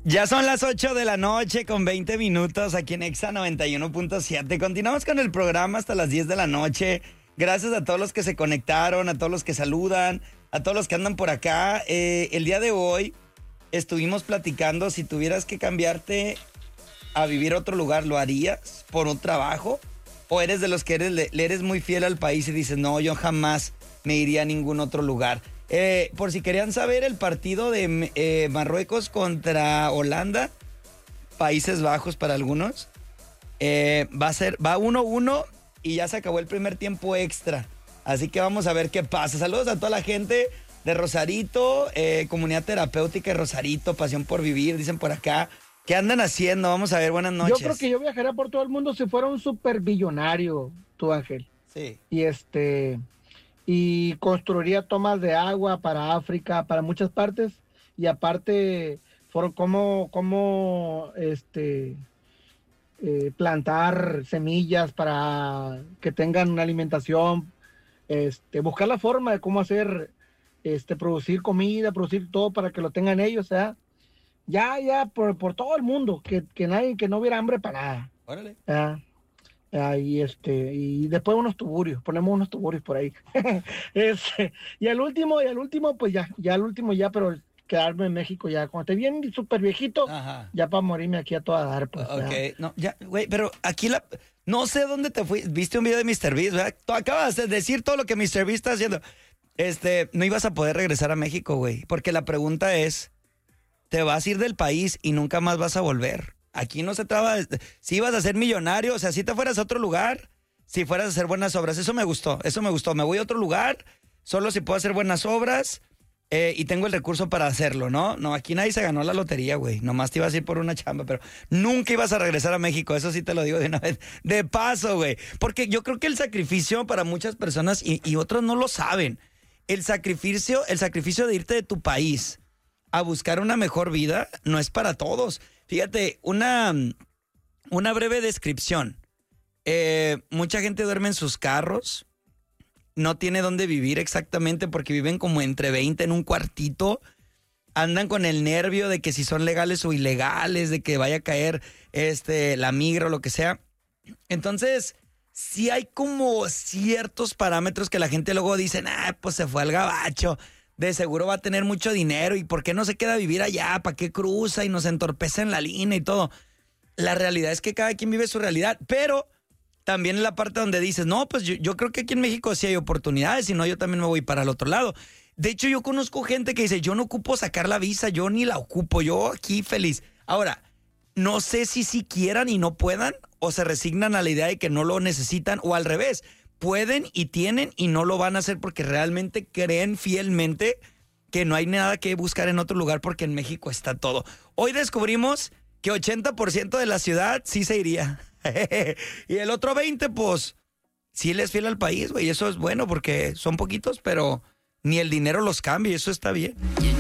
Ya son las 8 de la noche con 20 minutos aquí en Exa 91.7. Continuamos con el programa hasta las 10 de la noche. Gracias a todos los que se conectaron, a todos los que saludan, a todos los que andan por acá. El día de hoy estuvimos platicando si tuvieras que cambiarte a vivir a otro lugar, ¿lo harías por un trabajo? ¿O eres de los que le eres muy fiel al país y dices, no, yo jamás me iría a ningún otro lugar? Por si querían saber, el partido de Marruecos contra Holanda, Países Bajos para algunos, va 1-1 y ya se acabó el primer tiempo extra. Así que vamos a ver qué pasa. Saludos a toda la gente de Rosarito, comunidad terapéutica de Rosarito, pasión por vivir, dicen por acá. ¿Qué andan haciendo? Vamos a ver, buenas noches. Yo creo que yo viajaría por todo el mundo si fuera un superbillonario, tú, Ángel. Sí. Y construiría tomas de agua para África, para muchas partes, y aparte plantar semillas para que tengan una alimentación, buscar la forma de cómo hacer, producir comida, producir todo para que lo tengan ellos, ¿verdad? Ya por todo el mundo, que no hubiera hambre para nada. Órale. Y después ponemos unos tuburios por ahí. Y al último, pues pero quedarme en México ya, cuando esté bien súper viejito, Ajá. ya para morirme aquí a toda dar, pues. Ok, no, ya, güey, pero aquí no sé dónde te fui, viste un video de MrBeast, ¿verdad? Tú acabas de decir todo lo que MrBeast está haciendo. No ibas a poder regresar a México, güey, porque la pregunta es, ¿te vas a ir del país y nunca más vas a volver? Aquí no se traba, si ibas a ser millonario, o sea, si te fueras a otro lugar, si fueras a hacer buenas obras, eso me gustó, me voy a otro lugar, solo si puedo hacer buenas obras y tengo el recurso para hacerlo, ¿no? No, aquí nadie se ganó la lotería, güey, nomás te ibas a ir por una chamba, pero nunca ibas a regresar a México, eso sí te lo digo de una vez, de paso, güey, porque yo creo que el sacrificio para muchas personas y otros no lo saben, el sacrificio de irte de tu país a buscar una mejor vida no es para todos. Fíjate, una breve descripción. Mucha gente duerme en sus carros, no tiene dónde vivir exactamente porque viven como entre 20 en un cuartito, andan con el nervio de que si son legales o ilegales, de que vaya a caer la migra o lo que sea. Entonces, sí hay como ciertos parámetros que la gente luego dice, pues se fue al gabacho, de seguro va a tener mucho dinero y ¿por qué no se queda a vivir allá? ¿Para qué cruza y nos entorpece en la línea y todo? La realidad es que cada quien vive su realidad, pero también en la parte donde dices, no, pues yo creo que aquí en México sí hay oportunidades, si no yo también me voy para el otro lado. De hecho, yo conozco gente que dice, yo no ocupo sacar la visa, yo ni la ocupo, yo aquí feliz. Ahora, no sé si quieran y no puedan o se resignan a la idea de que no lo necesitan o al revés. Pueden y tienen y no lo van a hacer porque realmente creen fielmente que no hay nada que buscar en otro lugar porque en México está todo. Hoy descubrimos que 80% de la ciudad sí se iría. Y el otro 20%, pues, sí les fiel al país, güey. Eso es bueno porque son poquitos, pero ni el dinero los cambia y eso está bien.